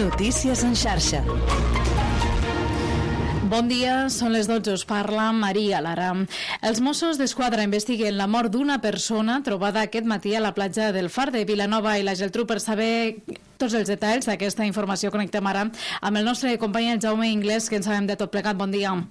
Notícies en xarxa. Bon dia, són les 12, us parla Maria Lara. Els Mossos d'Esquadra investiguen la mort d'una persona trobada aquest matí a la platja del Far de Vilanova i la Geltrú. Per saber tots els detalls d'aquesta informació connectem ara amb el nostre company el Jaume Inglés, que en sabem de tot plegat. Bon dia.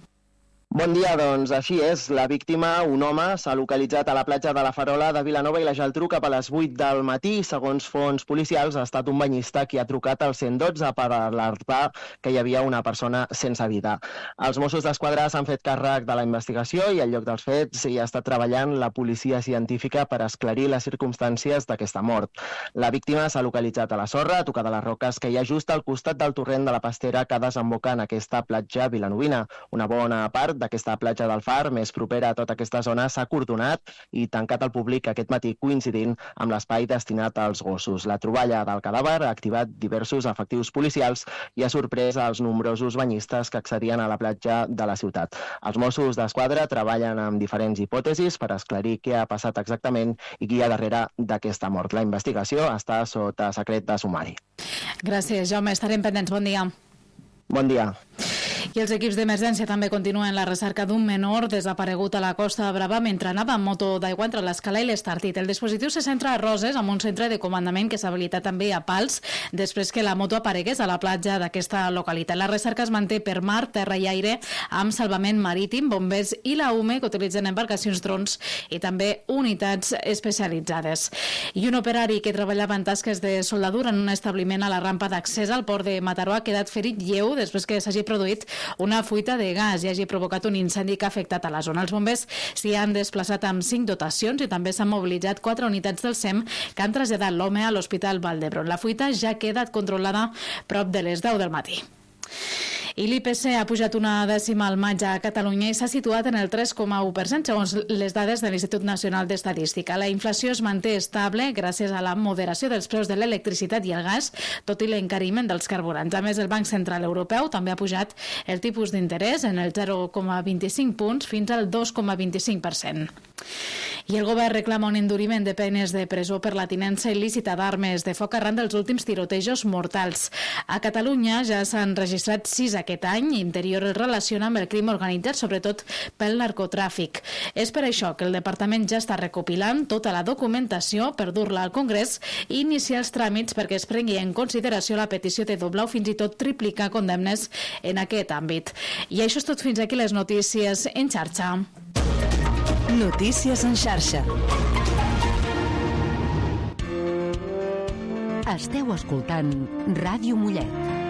Bon dia, doncs així és. La víctima, un home, s'ha localitzat a la platja de la Farola de Vilanova i la Geltrú cap a les 8 del matí. Segons fonts policials, ha estat un banyista qui ha trucat al 112 per alertar que hi havia una persona sense vida. Els Mossos d'Esquadra s'han fet càrrec de la investigació i al lloc dels fets hi ha estat treballant la policia científica per esclarir les circumstàncies d'aquesta mort. La víctima s'ha localitzat a la sorra, a tocar de les roques que hi ha just al costat del torrent de la Pastera que desemboca en aquesta platja vilanovina. Una bona part d'aquesta platja del Far, més propera a tota aquesta zona, s'ha acordonat i tancat al públic aquest matí, coincidint amb l'espai destinat als gossos. La troballa del cadàver ha activat diversos efectius policials i ha sorprès els nombrosos banyistes que accedien a la platja de la ciutat. Els Mossos d'Esquadra treballen amb diferents hipòtesis per esclarir què ha passat exactament i qui hi ha darrere d'aquesta mort. La investigació està sota secret de sumari. Gràcies, Jaume. Estarem pendents. Bon dia. Bon dia. I els equips d'emergència també continuen la recerca d'un menor desaparegut a la Costa Brava mentre anava amb moto d'aigua entre l'Escala i l'Estartit. El dispositiu se centra a Roses, amb un centre de comandament que s'ha habilitat també a Pals, després que la moto aparegués a la platja d'aquesta localitat. La recerca es manté per mar, terra i aire, amb salvament marítim, bombers i la UME, que utilitzen embarcacions drons i també unitats especialitzades. I un operari que treballava en tasques de soldadura en un establiment a la rampa d'accés al port de Mataró ha quedat ferit lleu després que s'hagi produït una fuita de gas i hagi provocat un incendi que ha afectat a la zona. Els bombers s'hi han desplaçat amb 5 dotacions i també s'han mobilitzat 4 unitats del SEM que han traslladat l'home a l'Hospital Vall d'Hebron. La fuita ja ha quedat controlada prop de les 10 del matí. I l'IPC ha pujat una dècima al maig a Catalunya i s'ha situat en el 3,1% segons les dades de l'Institut Nacional d'Estadística. La inflació es manté estable gràcies a la moderació dels preus de l'electricitat i el gas, tot i l'encariment dels carburants. A més, el Banc Central Europeu també ha pujat el tipus d'interès en el 0,25 punts fins al 2,25%. I el govern reclama un enduriment de penes de presó per la tinença il·lícita d'armes de foc arran dels últims tirotejos mortals. A Catalunya ja s'han registrat 6 aquest any. Interior el relaciona amb el crim organitzat, sobretot pel narcotràfic. És per això que el departament ja està recopilant tota la documentació per dur-la al Congrés i iniciar els tràmits perquè es prengui en consideració la petició de doblar o fins i tot triplicar condemnes en aquest àmbit. I això és tot fins aquí les notícies en xarxa. Notícies en xarxa. Esteu escoltant Ràdio Mollet.